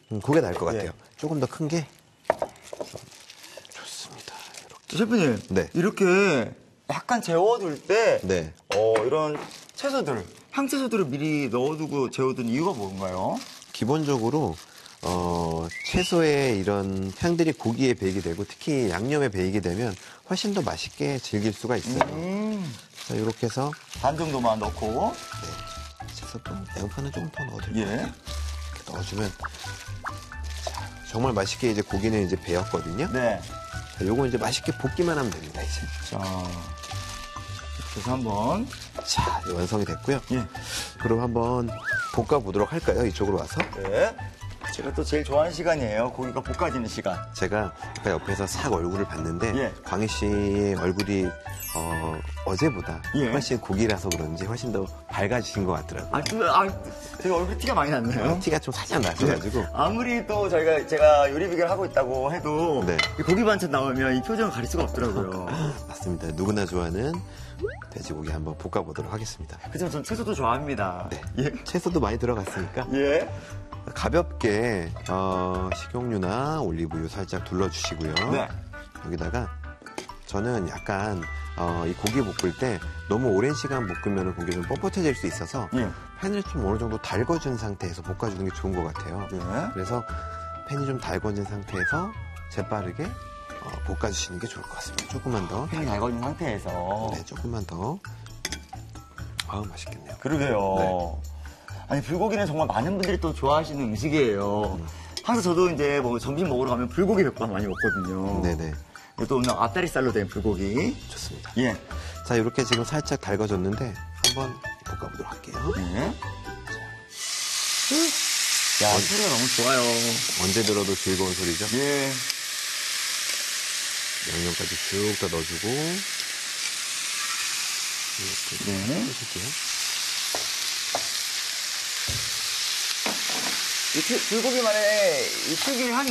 그게 나을 것 같아요. 예. 조금 더 큰 게 좋습니다. 이렇게. 셰프님, 네. 이렇게 약간 재워둘 때 네. 이런 채소들, 향채소들을 미리 넣어두고 재워둔 이유가 뭔가요? 기본적으로 채소의 이런 향들이 고기에 배이게 되고 특히 양념에 배이게 되면 훨씬 더 맛있게 즐길 수가 있어요. 자, 이렇게 해서 반 정도만 넣고. 네. 채소도 양파는 조금 더 넣어드릴게요. 예. 이렇게 넣어주면 자, 정말 맛있게 이제 고기는 이제 배였거든요. 네. 자, 요거 이제 맛있게 볶기만 하면 됩니다. 이제. 자, 이렇게 해서 한번. 자, 이제 완성이 됐고요. 예. 그럼 한번 볶아 보도록 할까요? 이쪽으로 와서. 네. 제가 또 제일 좋아하는 시간이에요. 고기가 볶아지는 시간. 제가 아까 옆에서 싹 얼굴을 봤는데 예. 광희 씨의 얼굴이 어제보다 예. 훨씬 고기라서 그런지 훨씬 더 밝아지신 것 같더라고요. 제가 얼굴 티가 많이 났나요? 티가 좀 살짝 나셔가지고 아무리 또 제가 요리 비결 하고 있다고 해도 네. 이 고기 반찬 나오면 이 표정을 가릴 수가 없더라고요. 맞습니다. 누구나 좋아하는 돼지고기 한번 볶아보도록 하겠습니다. 그죠? 전 채소도 좋아합니다. 네. 예. 채소도 많이 들어갔으니까 예. 가볍게 식용유나 올리브유 살짝 둘러주시고요. 네. 여기다가 저는 약간 이 고기 볶을 때 너무 오랜 시간 볶으면 고기 좀 뻣뻣해질 수 있어서 예. 팬을 좀 어느 정도 달궈준 상태에서 볶아주는 게 좋은 것 같아요. 예. 그래서 팬이 좀 달궈진 상태에서 재빠르게 볶아주시는 게 좋을 것 같습니다. 조금만 더. 팬이 달궈진 상태에서. 네, 조금만 더. 아우, 맛있겠네요. 그러게요. 네. 아니, 불고기는 정말 많은 분들이 또 좋아하시는 음식이에요. 항상 저도 이제 뭐 점심 먹으러 가면 불고기 덮밥 많이 먹거든요. 네네. 또 오늘 앞다리살로 된 불고기. 좋습니다. 예. 자, 이렇게 지금 살짝 달궈졌는데 한번 볶아보도록 할게요. 네. 야, 소리가 너무 좋아요. 언제 들어도 즐거운 소리죠? 예. 양념까지 쭉 다 넣어주고 이렇게 네. 해줄게요. 이 불고기만의 이 특유의 향이